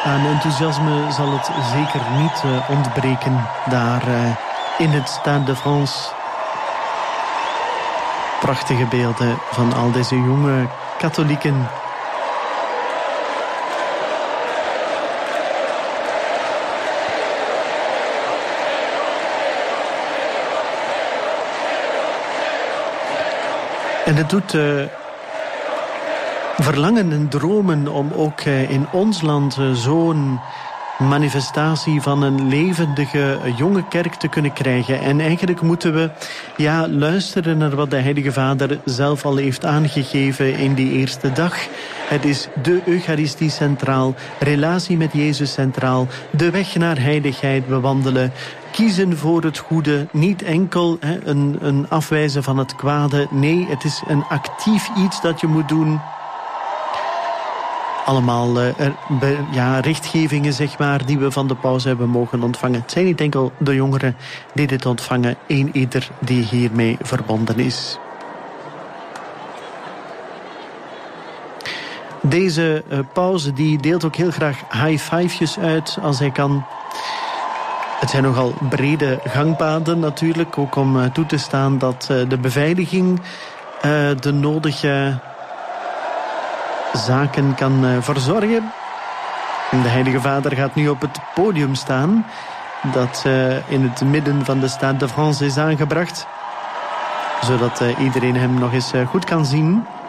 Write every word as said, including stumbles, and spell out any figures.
aan enthousiasme zal het zeker niet uh, ontbreken daar uh, in het Stade de France. Prachtige beelden van al deze jonge katholieken. En het doet uh, verlangen en dromen om ook uh, in ons land uh, zo'n manifestatie van een levendige uh, jonge kerk te kunnen krijgen. En eigenlijk moeten we ja, luisteren naar wat de Heilige Vader zelf al heeft aangegeven in die eerste dag. Het is de Eucharistie centraal, relatie met Jezus centraal, de weg naar heiligheid bewandelen. Kiezen voor het goede, niet enkel hè, een, een afwijzen van het kwade. Nee, het is een actief iets dat je moet doen. Allemaal uh, be, ja, richtgevingen zeg maar, die we van de paus hebben mogen ontvangen. Het zijn niet enkel de jongeren die dit ontvangen, een ieder die hiermee verbonden is. Deze uh, paus die deelt ook heel graag high-fivejes uit als hij kan. Het zijn nogal brede gangpaden natuurlijk, ook om uh, toe te staan dat uh, de beveiliging uh, de nodige zaken kan uh, verzorgen. En de Heilige Vader gaat nu op het podium staan, dat uh, in het midden van de Stade de France is aangebracht, zodat uh, iedereen hem nog eens uh, goed kan zien.